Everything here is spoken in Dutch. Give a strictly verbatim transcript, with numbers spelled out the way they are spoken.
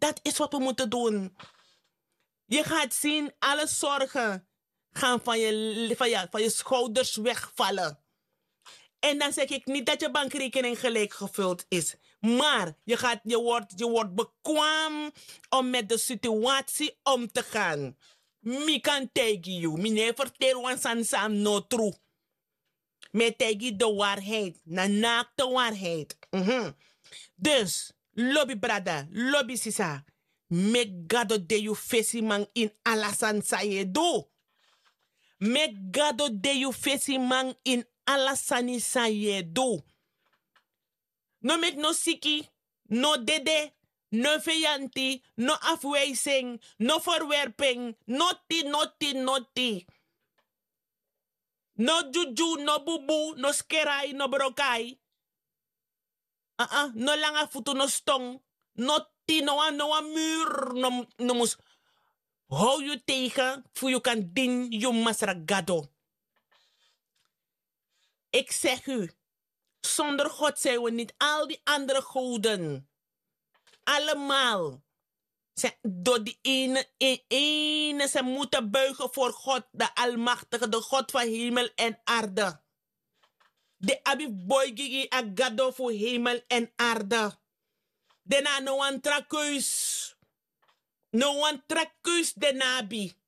Dat is wat we moeten doen. Je gaat zien, alle zorgen gaan van je, van je, van je schouders wegvallen. En dan zeg ik niet dat je bankrekening gelijk gevuld is. Maar je, gaat, je, wordt, je wordt bekwaam om met de situatie om te gaan. Mi kan tegen you. Mi ne vertel wan san sam no true. Me tegen de waarheid. Na naakte waarheid. Mm-hmm. Dus, lobby brada, lobby sisa. Me gado de you fesi man in alasan sa ye do. Me gado de you fesi man in alasani sa ye do. No met no siki, no dede, no vijanti, no afwijzing, no verwerping, no ti, no ti, no ti. No juju, no bubu, no skerai, no brokai. Uh-uh, no langa futu, no stong, no ti, no a, no a muur, no, no mus. Hou je tegen, voor je kan din je masragado. Ik zeg u, zonder God zijn we niet. Al die andere goden. Allemaal. Zijn door die ene, ene, ene. Ze moeten buigen voor God, de Almachtige, de God van hemel en aarde. De abi boygigi agado voor hemel en aarde. Dena no one trakus. No one trakus de nabi.